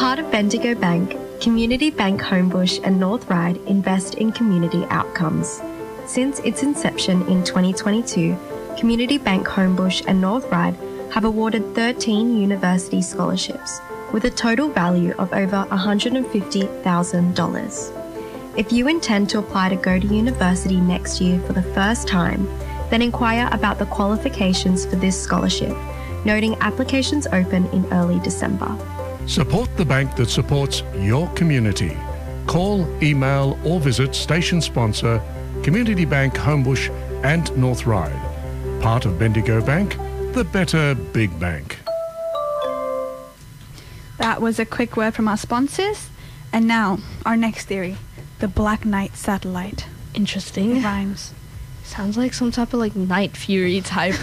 part of Bendigo Bank, Community Bank Homebush and North Ryde invest in community outcomes. Since its inception in 2022, Community Bank Homebush and North Ryde have awarded 13 university scholarships with a total value of over $150,000. If you intend to apply to go to university next year for the first time, then inquire about the qualifications for this scholarship, noting applications open in early December. Support the bank that supports your community. Call, email or visit station sponsor Community Bank Homebush and North Ryde. Part of Bendigo Bank, the better big bank. That was a quick word from our sponsors. And now, our next theory, the Black Knight satellite. Interesting. It rhymes. Sounds like some type of like Night Fury type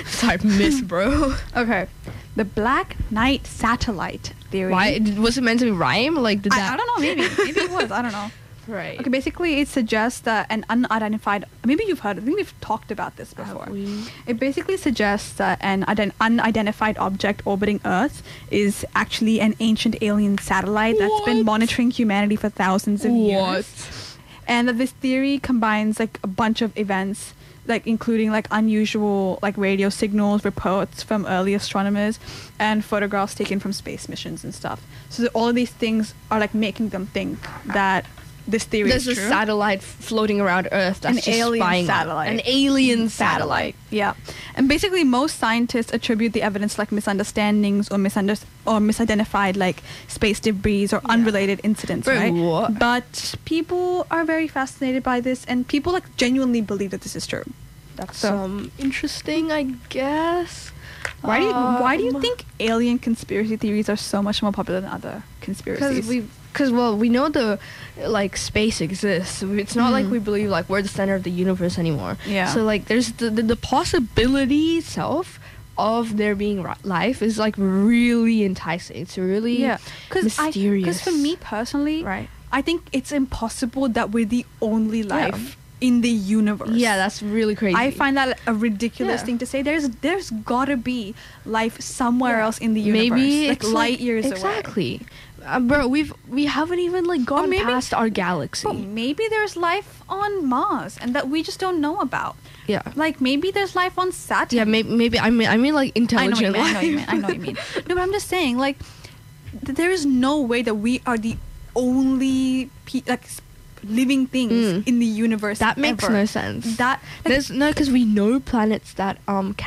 myth, bro. Okay. The Black Knight satellite theory. Why was it meant to be rhyme? Like did that? I don't know. Maybe it was. I don't know. Right. Okay. Basically, it suggests that an unidentified. Maybe you've heard. I think we've talked about this before. It basically suggests that an unidentified object orbiting Earth is actually an ancient alien satellite that's been monitoring humanity for thousands of years. And that this theory combines like a bunch of events, like including like unusual like radio signals, reports from early astronomers, and photographs taken from space missions and stuff. So that all of these things are like making them think that this theory is true. There's a satellite floating around Earth that's An just alien spying satellite. An alien satellite. Yeah. And basically most scientists attribute the evidence to like misunderstandings or misidentified like space debris or unrelated incidents, Bro, right? what? But people are very fascinated by this, and people like genuinely believe that this is true. That's interesting, I guess. Why do you think alien conspiracy theories are so much more popular than other conspiracies? Because we know the like space exists. It's not like we believe like we're the center of the universe anymore. Yeah. So like there's the possibility itself of there being life is like really enticing. It's really mysterious. Because for me personally, right, I think it's impossible that we're the only life in the universe. Yeah, that's really crazy. I find that a ridiculous thing to say. There's gotta be life somewhere else in the universe. Maybe like it's light years away. Exactly. Bro, we haven't even like gone past our galaxy. But maybe there's life on Mars and that we just don't know about. Yeah. Like maybe there's life on Saturn. Yeah, maybe I mean like intelligent life. I know what you mean. No, but I'm just saying like there is no way that we are the only living things in the universe. That makes ever. no sense. That there's no, because we know planets that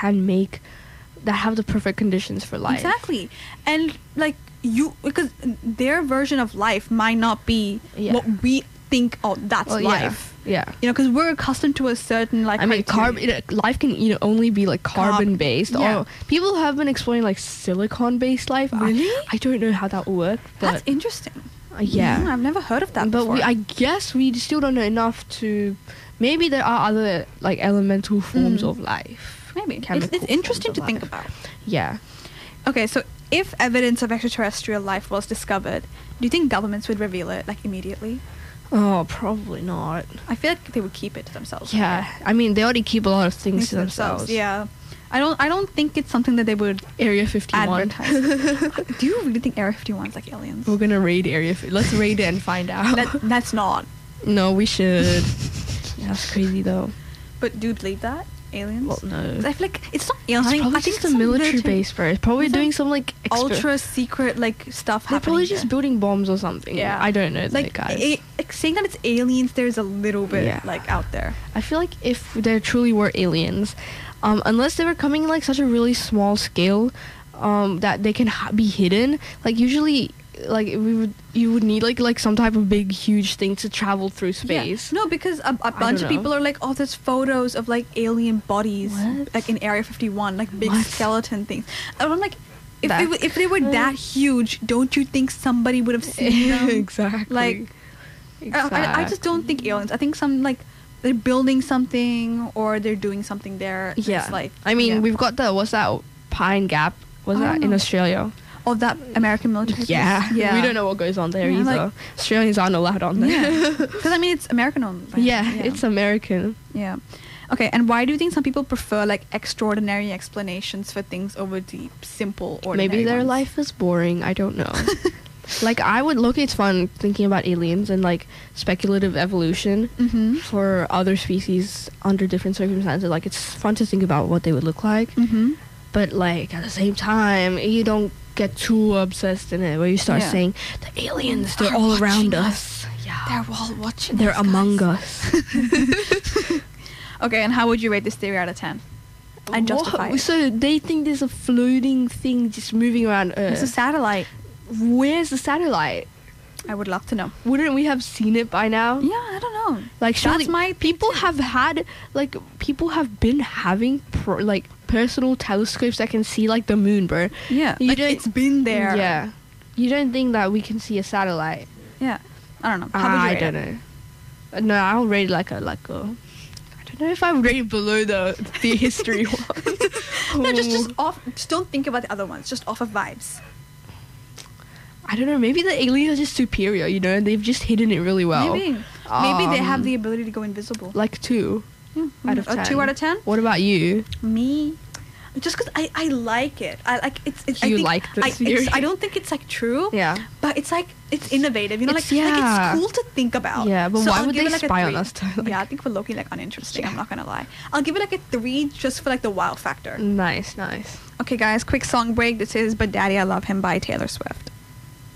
that have the perfect conditions for life. Exactly. And like because their version of life might not be what we think that's life. Yeah. You know, because we're accustomed to a certain like. I mean, life can only be like carbon based. Yeah. Or people have been exploring like silicon based life. Really? I don't know how that will work. But that's interesting. Yeah. I've never heard of that but before. I guess we still don't know enough to. Maybe there are other like elemental forms of life. Maybe it's interesting to think about. Yeah. Okay, so if evidence of extraterrestrial life was discovered, do you think governments would reveal it like immediately? Oh, probably not. I feel like they would keep it to themselves. Yeah, I mean they already keep a lot of things to themselves. Yeah, I don't think it's something that they would Area 51 advertise. Do you really think Area 51 is like aliens? We're gonna raid Area 51. Let's raid it and find out. That's not. No, we should. That's crazy though. But do you believe that? Aliens? Well, no. I feel like it's not aliens. It's probably just a military base, bro. It's probably doing some like ultra secret like stuff happening. They're probably just building bombs or something. Yeah, I don't know. Like guys. Saying that it's aliens, there's a little bit like out there. I feel like if there truly were aliens, unless they were coming in like such a really small scale, that they can be hidden. Like usually, like you would need like some type of big huge thing to travel through space. No, because a bunch of people are like, oh, there's photos of like alien bodies like in Area 51, like big skeleton things. And I'm like, if they were that huge, don't you think somebody would have seen them? Exactly. Like, I just don't think aliens. I think some like they're building something or they're doing something there. Yeah. It's like, I mean, we've got what's that Pine Gap? Was that in Australia? Of that American military base? Yeah. We don't know what goes on there either. Like, Australians aren't allowed on there. Because I mean, it's American owned. Right? Yeah, it's American. Yeah. Okay, and why do you think some people prefer like extraordinary explanations for things over the simple, ordinary Maybe their ones? life is boring. I don't know. Like, I would look, it's fun thinking about aliens and like speculative evolution for other species under different circumstances. Like, it's fun to think about what they would look like. But like at the same time, you don't get too obsessed in it where you start saying the aliens, they're all around us. Yeah, They're all watching. they're us, among guys. us. Okay, and how would you rate this theory out of 10? And justify it. So they think there's a floating thing just moving around Earth. It's a satellite. Where's the satellite? I would love to know. Wouldn't we have seen it by now? Yeah, I don't know. Like, surely That's my people too. have had, like, people have been having like personal telescopes that can see like the moon, bro. Yeah, You like, don't- it's been there. Yeah, you don't think that we can see a satellite? Yeah. I don't know. How would you I rate don't it? know. No, I'll rate like a. I don't know if I would rate it below the history one. No, just off. Just don't think about the other ones. Just off of vibes. I don't know. Maybe the aliens are just superior. You know, they've just hidden it really well. Maybe they have the ability to go invisible. like 2 out of 10. A 2 out of 10. What about you? Me, just because I like it. I like it's. I You think like this I, theory? I don't think it's like true. Yeah. But it's like it's innovative. You know, It's- like yeah. it's cool to think about. Yeah, but So why I'll would give they it, like, a spy on 3. us too? Like- Yeah, I think we're looking like uninteresting. I'm not gonna lie. I'll give it like a 3 just for like the wow factor. Nice. Okay, guys, quick song break. This is "But Daddy, I Love Him" by Taylor Swift.